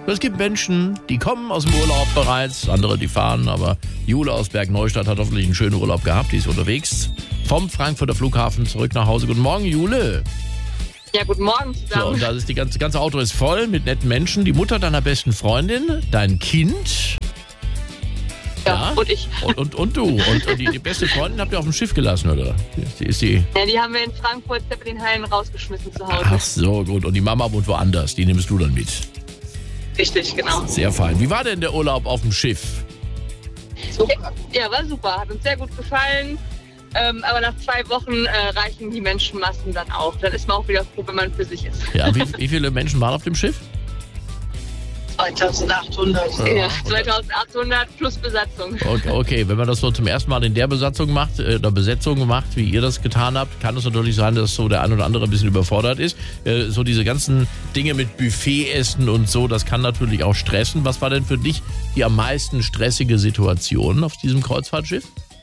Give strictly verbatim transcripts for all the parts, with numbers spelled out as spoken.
Es gibt Menschen, die kommen aus dem Urlaub bereits, andere, die fahren, aber Jule aus Bergneustadt hat hoffentlich einen schönen Urlaub gehabt, die ist unterwegs. Vom Frankfurter Flughafen zurück nach Hause. Guten Morgen, Jule. Ja, guten Morgen zusammen. So, und da ist die ganze, das ganze Auto ist voll mit netten Menschen. Die Mutter deiner besten Freundin, dein Kind. Ja, Ja. und ich. Und, und, und du. Und, und die, die beste Freundin habt ihr auf dem Schiff gelassen, oder? Die ist die. Ja, die haben wir in Frankfurt Zeppelin-Hallen rausgeschmissen zu Hause. Ach so, gut. Und die Mama wohnt woanders. Die nimmst du dann mit. Richtig, genau. Sehr fein. Wie war denn der Urlaub auf dem Schiff? Ja, war super. Hat uns sehr gut gefallen. Ähm, aber nach zwei Wochen äh, reichen die Menschenmassen dann auch. Dann ist man auch wieder froh, wenn man für sich ist. Ja, wie, wie viele Menschen waren auf dem Schiff? zweitausendachthundert. Ja, zweitausendachthundert plus Besatzung. Okay, okay, wenn man das so zum ersten Mal in der Besatzung macht, äh, oder Besetzung macht, wie ihr das getan habt, kann es natürlich sein, dass so der ein oder andere ein bisschen überfordert ist. Äh, so diese ganzen Dinge mit Buffet-Essen und so, das kann natürlich auch stressen. Was war denn für dich die am meisten stressige Situation auf diesem Kreuzfahrtschiff?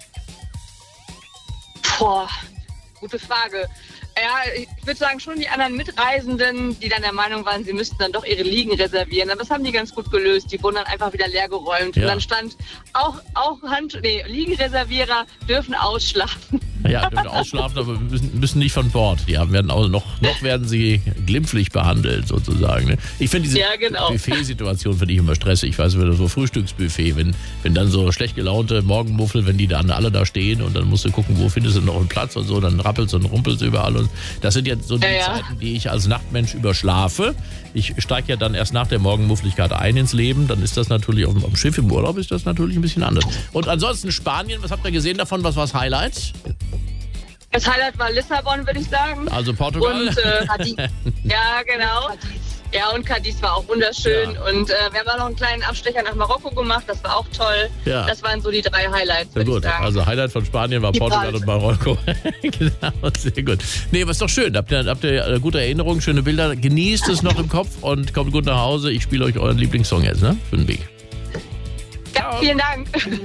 Boah, gute Frage. Ja, ich würde sagen, schon die anderen Mitreisenden, die dann der Meinung waren, sie müssten dann doch ihre Liegen reservieren. Aber das haben die ganz gut gelöst. Die wurden dann einfach wieder leergeräumt. Ja. Und dann stand auch, auch Hand, nee, Liegenreservierer dürfen ausschlafen. Ja, dürfen ausschlafen, aber müssen, müssen nicht von Bord. Ja, werden auch noch, noch werden sie glimpflich behandelt, sozusagen. Ne? Ich finde diese Ja, genau. Buffet-Situation finde ich immer stressig. Ich weiß, wenn so Frühstücksbuffet, wenn, wenn dann so schlecht gelaunte Morgenmuffel, wenn die dann alle da stehen und dann musst du gucken, wo findest du noch einen Platz und so, dann rappelst und rumpelst überall. Und das sind ja so die Ja, ja. Zeiten, die ich als Nachtmensch überschlafe. Ich steige ja dann erst nach der Morgenmuffligkeit ein ins Leben. Dann ist das natürlich auf dem, auf dem Schiff im Urlaub ist das natürlich ein bisschen anders. Und ansonsten Spanien, was habt ihr gesehen davon? Was war das Highlight? Das Highlight war Lissabon, würde ich sagen. Also Portugal? Und äh, Cadiz. Ja, genau. Ja, und Cadiz war auch wunderschön. Ja. Und äh, wir haben auch noch einen kleinen Abstecher nach Marokko gemacht. Das war auch toll. Ja. Das waren so die drei Highlights, Sehr würde ich gut. sagen. Also Highlight von Spanien war Portugal und Marokko. Genau, sehr gut. Nee, aber ist doch schön. Habt ihr, habt ihr gute Erinnerungen, schöne Bilder. Genießt es noch im Kopf und kommt gut nach Hause. Ich spiele euch euren Lieblingssong jetzt, ne? Für den Weg. Ja, vielen Dank.